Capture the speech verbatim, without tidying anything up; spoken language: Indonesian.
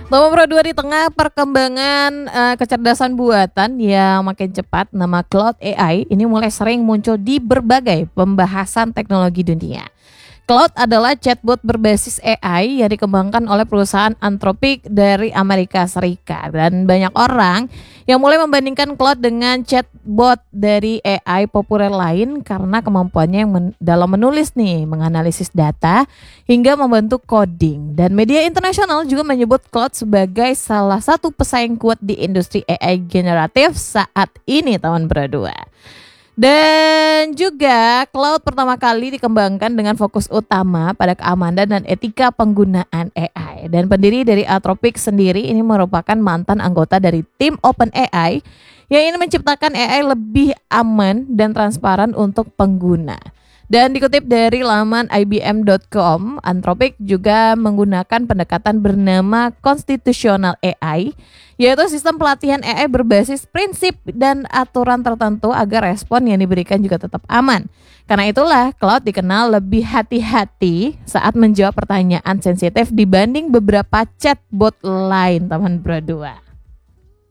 Nomor Pro dua, di tengah perkembangan uh, kecerdasan buatan yang makin cepat, nama Claude A I ini mulai sering muncul di berbagai pembahasan teknologi dunia. Claude adalah chatbot berbasis A I yang dikembangkan oleh perusahaan Anthropic dari Amerika Serikat. Dan banyak orang yang mulai membandingkan Claude dengan chatbot dari A I populer lain karena kemampuannya yang men- dalam menulis nih, menganalisis data, hingga membentuk coding. Dan media internasional juga menyebut Claude sebagai salah satu pesaing kuat di industri A I generatif saat ini, teman berdua. Dan juga Claude pertama kali dikembangkan dengan fokus utama pada keamanan dan etika penggunaan A I. Dan pendiri dari Anthropic sendiri ini merupakan mantan anggota dari tim OpenAI yang ingin menciptakan A I lebih aman dan transparan untuk pengguna. Dan dikutip dari laman I B M dot com, Anthropic juga menggunakan pendekatan bernama Constitutional A I, yaitu sistem pelatihan A I berbasis prinsip dan aturan tertentu agar respon yang diberikan juga tetap aman. Karena itulah Claude dikenal lebih hati-hati saat menjawab pertanyaan sensitif dibanding beberapa chatbot lain, teman berdua.